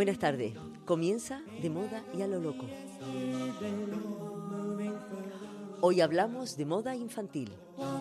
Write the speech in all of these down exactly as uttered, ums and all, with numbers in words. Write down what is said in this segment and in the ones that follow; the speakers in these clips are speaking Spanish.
Buenas tardes. Comienza De Moda y a lo Loco. Hoy hablamos de moda infantil.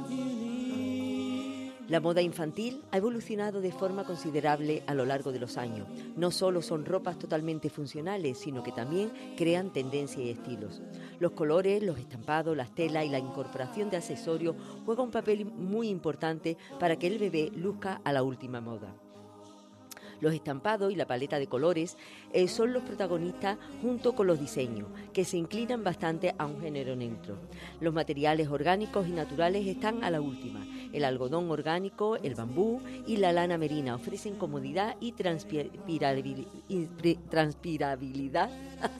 La moda infantil ha evolucionado de forma considerable a lo largo de los años. No solo son ropas totalmente funcionales, sino que también crean tendencias y estilos. Los colores, los estampados, las telas y la incorporación de accesorios juegan un papel muy importante para que el bebé luzca a la última moda. Los estampados y la paleta de colores eh, son los protagonistas junto con los diseños, que se inclinan bastante a un género neutro. Los materiales orgánicos y naturales están a la última. El algodón orgánico, el bambú y la lana merina ofrecen comodidad y transpirabilidad, transpirabilidad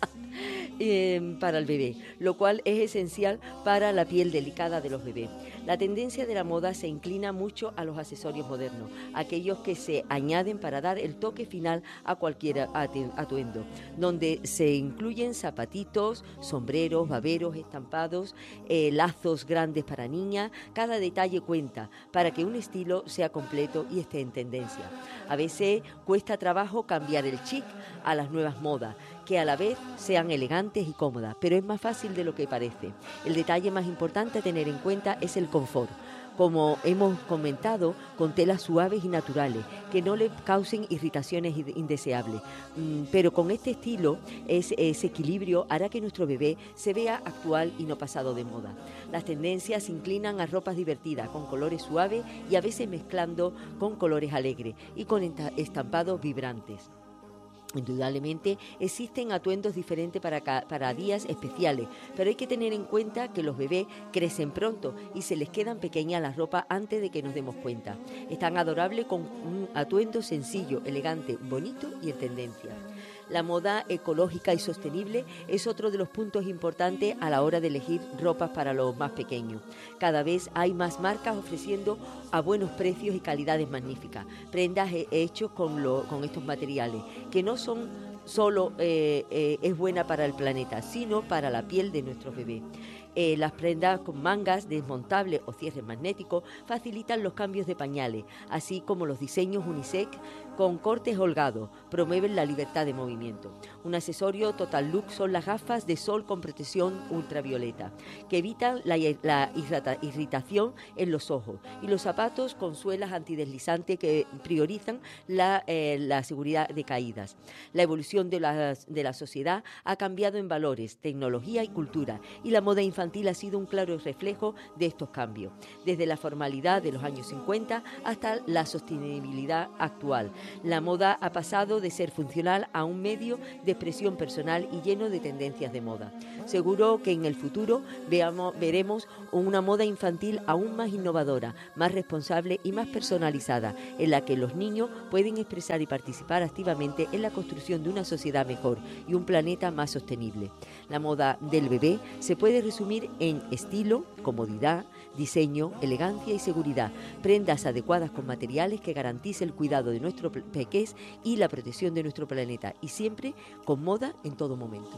eh, para el bebé, lo cual es esencial para la piel delicada de los bebés. La tendencia de la moda se inclina mucho a los accesorios modernos, aquellos que se añaden para dar el toque final a cualquier atuendo, donde se incluyen zapatitos, sombreros, baberos, estampados, eh, lazos grandes para niñas. Cada detalle cuenta para que un estilo sea completo y esté en tendencia. A veces cuesta trabajo cambiar el chic a las nuevas modas, que a la vez sean elegantes y cómodas, pero es más fácil de lo que parece. El detalle más importante a tener en cuenta es el confort, como hemos comentado, con telas suaves y naturales, que no le causen irritaciones indeseables. Pero con este estilo, ese, ese equilibrio hará que nuestro bebé se vea actual y no pasado de moda. Las tendencias se inclinan a ropas divertidas, con colores suaves y a veces mezclando con colores alegres y con estampados vibrantes. Indudablemente existen atuendos diferentes para, para días especiales, pero hay que tener en cuenta que los bebés crecen pronto y se les quedan pequeñas las ropas antes de que nos demos cuenta. Es tan adorable con un atuendo sencillo, elegante, bonito y en tendencia. La moda ecológica y sostenible es otro de los puntos importantes a la hora de elegir ropas para los más pequeños. Cada vez hay más marcas ofreciendo a buenos precios y calidades magníficas, prendas hechas con, lo, con estos materiales, que no son solo eh, eh, es buena para el planeta, sino para la piel de nuestros bebés. Eh, las prendas con mangas desmontables o cierres magnéticos facilitan los cambios de pañales, así como los diseños unisex con cortes holgados, promueven la libertad de movimiento. Un accesorio total look son las gafas de sol con protección ultravioleta, que evitan la, la irrita, irritación en los ojos, y los zapatos con suelas antideslizantes que priorizan la, eh, la seguridad de caídas. La evolución de la, de la sociedad ha cambiado en valores, tecnología y cultura, y la moda infantil ha sido un claro reflejo de estos cambios, desde la formalidad de los años cincuenta hasta la sostenibilidad actual. La moda ha pasado de ser funcional a un medio de expresión personal y lleno de tendencias de moda. Seguro que en el futuro veamos, veremos una moda infantil aún más innovadora, más responsable y más personalizada, en la que los niños pueden expresar y participar activamente en la construcción de una sociedad mejor y un planeta más sostenible. La moda del bebé se puede resumir en estilo, comodidad, diseño, elegancia y seguridad, prendas adecuadas con materiales que garanticen el cuidado de nuestro pequeños y la protección de nuestro planeta, y siempre con moda en todo momento.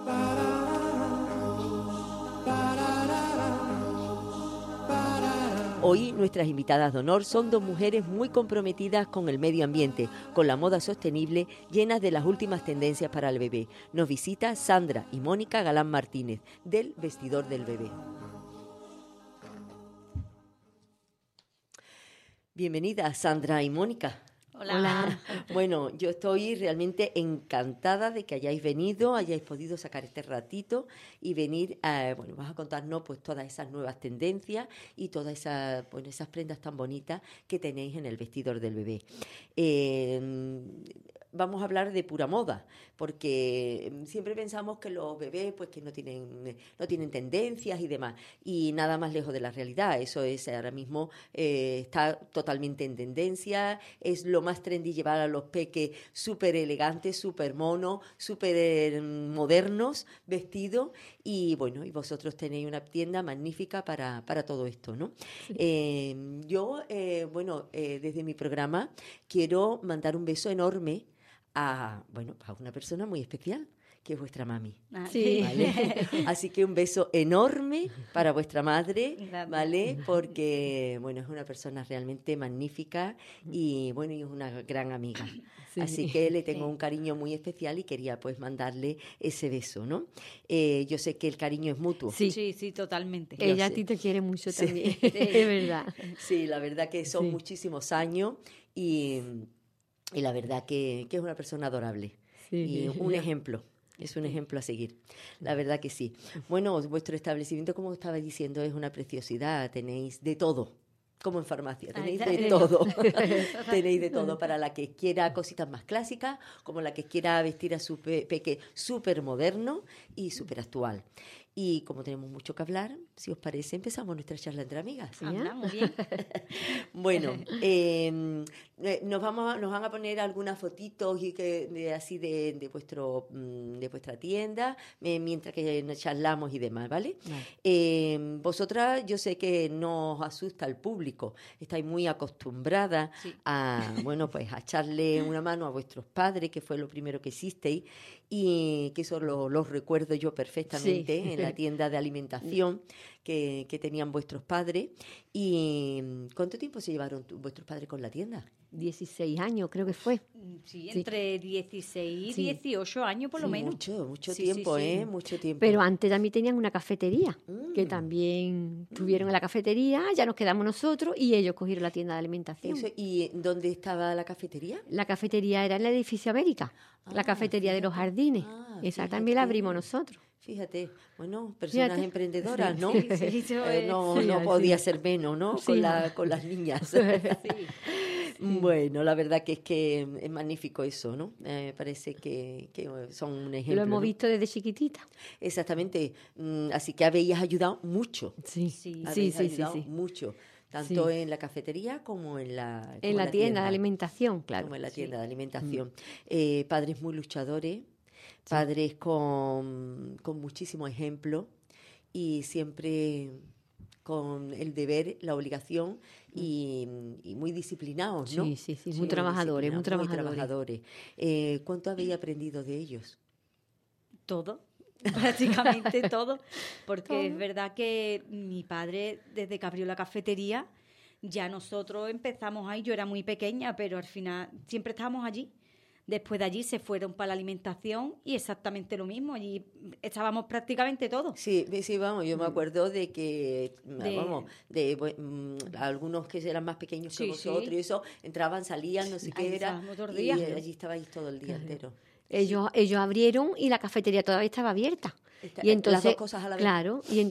Hoy nuestras invitadas de honor son dos mujeres muy comprometidas con el medio ambiente, con la moda sostenible, llenas de las últimas tendencias para el bebé. Nos visita Sandra y Mónica Galán Martínez, del Vestidor del Bebé. Bienvenidas, Sandra y Mónica. Hola. Hola. Bueno, yo estoy realmente encantada de que hayáis venido, hayáis podido sacar este ratito y venir, a, bueno, vas a contarnos pues todas esas nuevas tendencias y todas esas, bueno, esas prendas tan bonitas que tenéis en el Vestidor del Bebé. Eh, vamos a hablar de pura moda, porque siempre pensamos que los bebés pues que no tienen no tienen tendencias y demás, y nada más lejos de la realidad. Eso es ahora mismo eh, está totalmente en tendencia, es lo más trendy llevar a los peques súper elegantes, súper monos, súper modernos vestidos, y bueno, y vosotros tenéis una tienda magnífica para, para todo esto, ¿no? Sí. Eh, yo, eh, bueno, eh, desde mi programa quiero mandar un beso enorme a, bueno, a una persona muy especial, que es vuestra mami. Ah, Sí. ¿Vale? Así que un beso enorme para vuestra madre, ¿vale? Porque, bueno, es una persona realmente magnífica y, bueno, y es una gran amiga. Sí. Así que le tengo Sí. un cariño muy especial y quería, pues, mandarle ese beso, ¿no? Eh, yo sé que el cariño es mutuo. Sí. Sí, sí, totalmente. Yo Ella sé. a ti te quiere mucho Sí. también, es verdad. Sí, la verdad que son Sí. muchísimos años y, y la verdad que, que es una persona adorable Sí, y sí, un ya. ejemplo. Es un ejemplo a seguir, la verdad que sí. Bueno, vuestro establecimiento, como estaba diciendo, es una preciosidad, tenéis de todo, como en farmacia, tenéis Ahí de está. todo, tenéis de todo, para la que quiera cositas más clásicas, como la que quiera vestir a su pe- peque súper moderno y súper actual. Y como tenemos mucho que hablar, si os parece, empezamos nuestra charla entre amigas. Sí. Anda, muy bien. Bueno, eh, eh, nos vamos, a- nos van a poner algunas fotitos y que de, así de, de vuestro mm, de vuestra tienda eh, mientras que nos charlamos y demás, ¿vale? Vale. Eh, vosotras, yo sé que no os asusta el público, estáis muy acostumbradas Sí. a, bueno, pues a echarle una mano a vuestros padres, que fue lo primero que hicisteis, y que eso lo, lo recuerdo yo perfectamente Sí. en la tienda de alimentación que, que tenían vuestros padres. ¿Y cuánto tiempo se llevaron tu- vuestros padres con la tienda? dieciséis años creo que fue. Sí, Sí. entre dieciséis y Sí. dieciocho años por lo Sí. menos. Mucho, mucho Sí, sí, tiempo, sí. ¿eh? Mucho tiempo. Pero antes también tenían una cafetería, que Mm. también tuvieron en la cafetería, ya nos quedamos nosotros y ellos cogieron la tienda de alimentación. Eso, ¿y dónde estaba la cafetería? La cafetería era en el edificio América, la Ah, cafetería de los fíjate. jardines. Ah, Esa fíjate. también la abrimos nosotros. Fíjate, bueno, personas Fíjate. emprendedoras, ¿no? Sí, sí, eso Eh, es. no Sí, no así. podía ser menos, ¿no? Sí. Con, la, con las niñas. Sí. Bueno, la verdad que es que es magnífico eso, ¿no? Eh, me parece que, que son un ejemplo. Lo hemos ¿no? visto desde chiquitita. Exactamente. Mm, Así que habéis ayudado mucho. Sí, Sí. sí, Habéis sí, sí, ayudado sí. mucho. Tanto Sí. en la cafetería como en la, como En la tienda de alimentación, claro. como en la Sí. tienda de alimentación. Eh, padres muy luchadores, padres con, con muchísimo ejemplo y siempre con el deber, la obligación y, y muy disciplinados, ¿no? Sí, sí, sí, muy trabajadores, muy disciplinados, trabajadores. trabajadores. Eh, ¿Cuánto habéis aprendido de ellos? Todo, prácticamente todo, porque Todo. es verdad que mi padre, desde que abrió la cafetería, ya nosotros empezamos ahí, yo era muy pequeña, pero al final siempre estábamos allí. Después de allí se fueron para la alimentación y exactamente lo mismo, allí estábamos prácticamente todos. Sí, sí, vamos, yo me acuerdo de que, De- vamos, de bu- mm, algunos que eran más pequeños que Sí, vosotros sí. y eso, entraban, salían, no sé Ahí qué era, estábamos todos los y días. eh, allí estabais todo el día entero. Ellos, ellos abrieron y la cafetería todavía estaba abierta. Esta- Y entonces, las dos cosas a la vez. claro, y